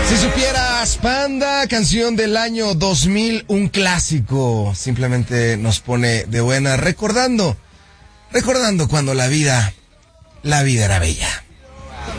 Si supieras, Panda, canción del año 2000, un clásico. Simplemente nos pone de buena, recordando cuando la vida era bella.